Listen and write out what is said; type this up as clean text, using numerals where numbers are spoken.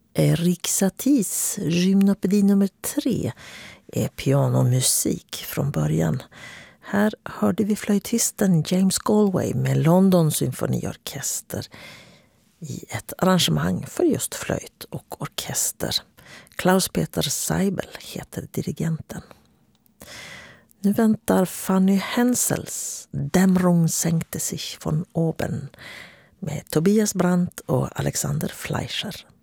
Erik Saties Gymnopedi nummer 3 är pianomusik från början. Här hörde vi flöjtisten James Galway med London symfoniorkester i ett arrangemang för just flöjt och orkester. Klaus-Peter Seibel heter dirigenten. Nu väntar Fanny Hensels Dämmerung sänkte sich von oben med Tobias Brandt och Alexander Fleischer.